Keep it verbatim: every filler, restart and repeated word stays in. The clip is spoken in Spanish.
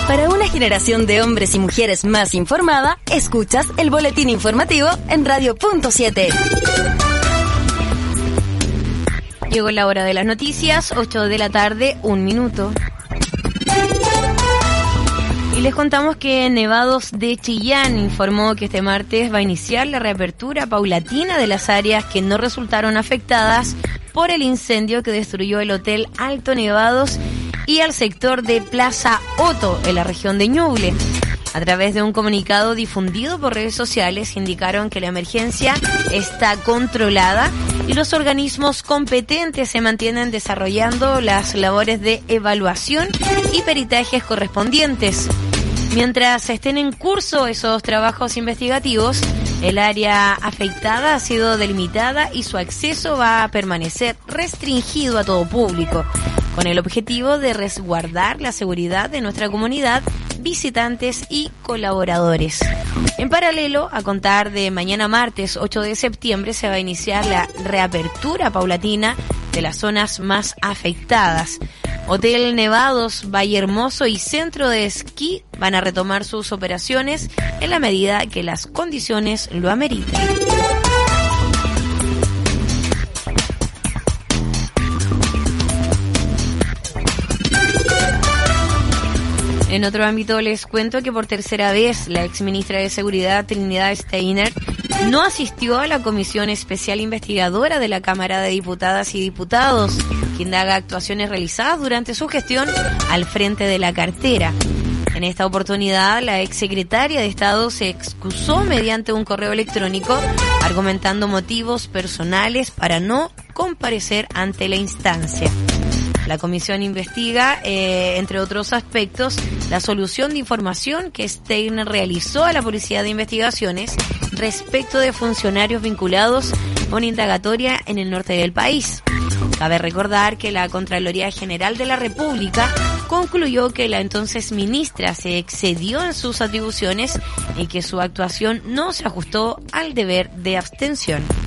Para una generación de hombres y mujeres más informada, escuchas el boletín informativo en Radio Punto siete. Llegó la hora de las noticias, ocho de la tarde, un minuto. Y les contamos que Nevados de Chillán informó que este martes va a iniciar la reapertura paulatina de las áreas que no resultaron afectadas por el incendio que destruyó el Hotel Alto Nevados y al sector de Plaza Otto, en la región de Ñuble. A través de un comunicado difundido por redes sociales, indicaron que la emergencia está controlada y los organismos competentes se mantienen desarrollando las labores de evaluación y peritajes correspondientes. Mientras estén en curso esos trabajos investigativos, el área afectada ha sido delimitada y su acceso va a permanecer restringido a todo público, con el objetivo de resguardar la seguridad de nuestra comunidad, visitantes y colaboradores. En paralelo, a contar de mañana martes ocho de septiembre, se va a iniciar la reapertura paulatina de las zonas más afectadas. Hotel Nevados, Valle Hermoso y Centro de Esquí van a retomar sus operaciones en la medida que las condiciones lo ameriten. En otro ámbito les cuento que por tercera vez la exministra de Seguridad Trinidad Steiner no asistió a la Comisión Especial Investigadora de la Cámara de Diputadas y Diputados, que indaga actuaciones realizadas durante su gestión al frente de la cartera. En esta oportunidad, la exsecretaria de Estado se excusó mediante un correo electrónico, argumentando motivos personales para no comparecer ante la instancia. La comisión investiga, eh, entre otros aspectos, la solución de información que Steiner realizó a la Policía de Investigaciones respecto de funcionarios vinculados a una indagatoria en el norte del país. Cabe recordar que la Contraloría General de la República concluyó que la entonces ministra se excedió en sus atribuciones y que su actuación no se ajustó al deber de abstención.